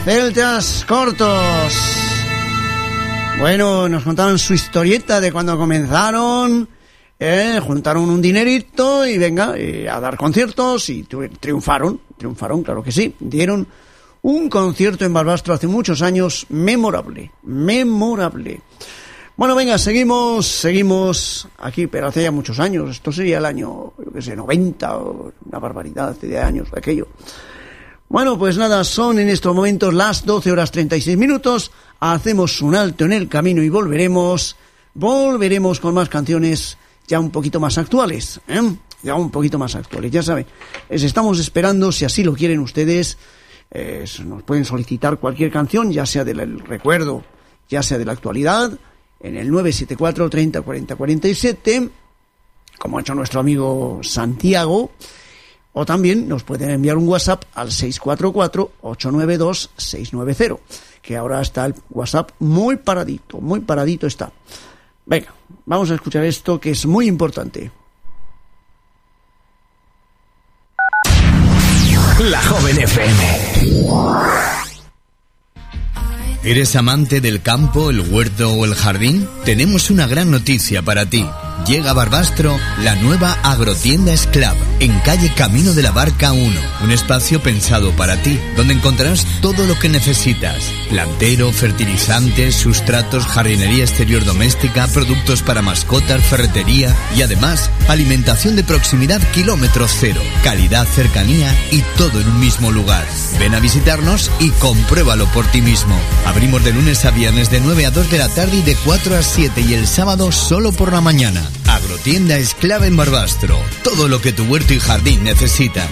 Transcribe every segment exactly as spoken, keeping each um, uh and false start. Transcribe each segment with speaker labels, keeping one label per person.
Speaker 1: Celtas Cortos. Bueno, nos contaron su historieta de cuando comenzaron, eh, juntaron un dinerito y venga, eh, a dar conciertos y triunfaron, triunfaron, claro que sí. Dieron un concierto en Barbastro hace muchos años, memorable, memorable. Bueno, venga, seguimos, seguimos aquí, pero hace ya muchos años. Esto sería el año, yo qué sé, noventa, o una barbaridad de años de aquello. Bueno, pues nada, son en estos momentos las doce horas treinta y seis minutos. Hacemos un alto en el camino y volveremos, volveremos con más canciones ya un poquito más actuales, ¿eh? Ya un poquito más actuales, ya saben. Les estamos esperando, si así lo quieren ustedes, eh, nos pueden solicitar cualquier canción, ya sea del recuerdo, ya sea de la actualidad, en el nueve siete cuatro, treinta, cuarenta, cuarenta y siete, como ha hecho nuestro amigo Santiago, o también nos pueden enviar un WhatsApp al seis cuatro cuatro, ocho nueve dos, seis nueve cero, que ahora está el WhatsApp muy paradito, muy paradito está. Venga, vamos a escuchar esto que es muy importante.
Speaker 2: La Joven F M. ¿Eres amante del campo, el huerto o el jardín? Tenemos una gran noticia para ti. Llega a Barbastro la nueva agrotienda Esclav, en calle Camino de la Barca uno. Un espacio pensado para ti, donde encontrarás todo lo que necesitas. Plantero, fertilizantes, sustratos, jardinería exterior doméstica, productos para mascotas, ferretería y además alimentación de proximidad kilómetro cero. Calidad, cercanía y todo en un mismo lugar. Ven a visitarnos y compruébalo por ti mismo. Abrimos de lunes a viernes de nueve a dos de la tarde y de cuatro a siete y el sábado solo por la mañana. Agrotienda Esclava en Barbastro. Todo lo que tu huerto y jardín necesitan.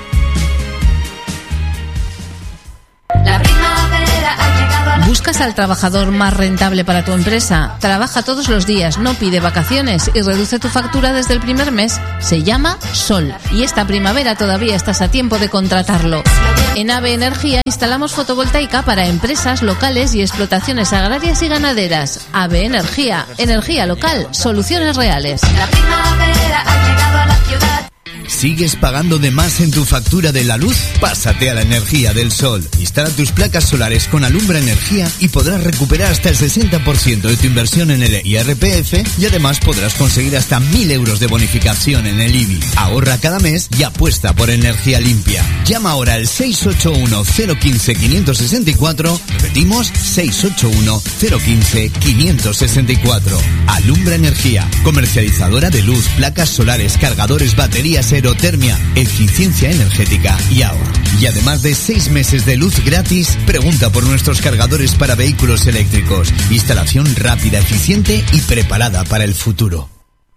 Speaker 3: La primavera ha llegado a la...
Speaker 4: ¿Buscas al trabajador más rentable para tu empresa? Trabaja todos los días, no pide vacaciones y reduce tu factura desde el primer mes. Se llama Sol y esta primavera todavía estás a tiempo de contratarlo. En AVE Energía instalamos fotovoltaica para empresas locales y explotaciones agrarias y ganaderas. AVE Energía, energía local, soluciones reales.
Speaker 3: La primavera ha llegado a la ciudad.
Speaker 2: ¿Sigues pagando de más en tu factura de la luz? Pásate a la energía del sol. Instala tus placas solares con Alumbra Energía y podrás recuperar hasta el sesenta por ciento de tu inversión en el I R P F y además podrás conseguir hasta mil euros de bonificación en el I B I. Ahorra cada mes y apuesta por energía limpia. Llama ahora al seis ocho uno, cero uno cinco, cinco seis cuatro. Repetimos, seis ocho uno, cero uno cinco, cinco seis cuatro. Alumbra Energía, comercializadora de luz, placas solares, cargadores, baterías, aerotermia, eficiencia energética y ahorro. Y además de seis meses de luz gratis, pregunta por nuestros cargadores para vehículos eléctricos. Instalación rápida, eficiente y preparada para el futuro.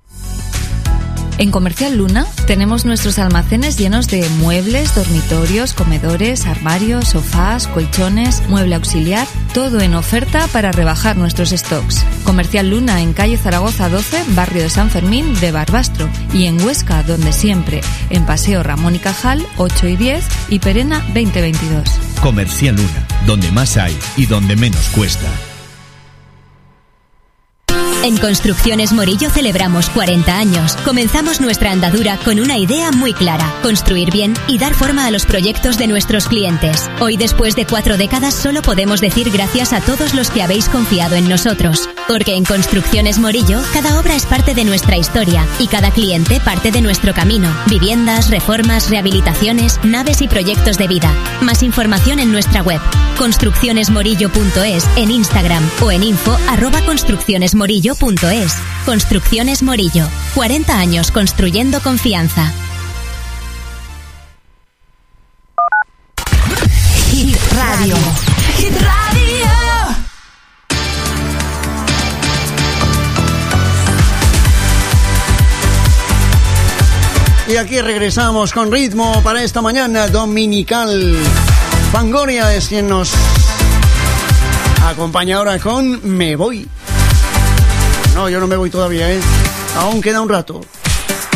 Speaker 5: En Comercial Luna tenemos nuestros almacenes llenos de muebles, dormitorios, comedores, armarios, sofás, colchones, mueble auxiliar, todo en oferta para rebajar nuestros stocks. Comercial Luna en calle Zaragoza doce, barrio de San Fermín de Barbastro, y en Huesca, donde siempre, en Paseo Ramón y Cajal ocho y diez y Perena veinte veintidós.
Speaker 2: Comercial Luna, donde más hay y donde menos cuesta.
Speaker 6: En Construcciones Morillo celebramos cuarenta años. Comenzamos nuestra andadura con una idea muy clara: construir bien y dar forma a los proyectos de nuestros clientes. Hoy, después de cuatro décadas, solo podemos decir gracias a todos los que habéis confiado en nosotros. Porque en Construcciones Morillo, cada obra es parte de nuestra historia y cada cliente parte de nuestro camino. Viviendas, reformas, rehabilitaciones, naves y proyectos de vida. Más información en nuestra web, construcciones morillo punto es, en Instagram o en info arroba construccionesmorillo punto es. Construcciones Morillo. cuarenta años construyendo confianza.
Speaker 3: Hit Radio. Hit Radio.
Speaker 1: Y aquí regresamos con ritmo para esta mañana dominical. Fangoria es quien nos acompaña ahora con Me Voy. No, yo no me voy todavía, ¿eh? Aún queda un rato.